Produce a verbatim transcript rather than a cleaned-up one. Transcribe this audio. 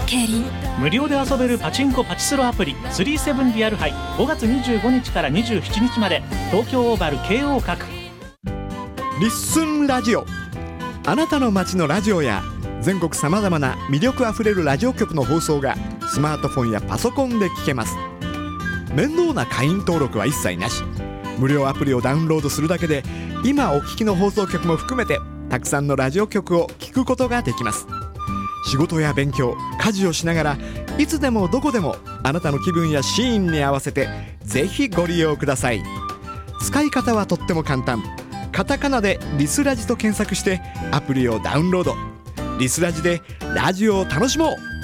競輪無料で遊べるパチンコパチスロアプリスリーセブンリアル杯ごがつにじゅうごにちからにじゅうしちにちまで東京オーバル京王閣。 リッスンラジオ、あなたの街のラジオや全国さまざまな魅力あふれるラジオ局の放送がスマートフォンやパソコンで聞けます。面倒な会員登録は一切なし、無料アプリをダウンロードするだけで今お聞きの放送局も含めてたくさんのラジオ局を聞くことができます。仕事や勉強、家事をしながらいつでもどこでもあなたの気分やシーンに合わせてぜひご利用ください。使い方はとっても簡単。カタカナでリスラジと検索してアプリをダウンロード。リスラジでラジオを楽しもう。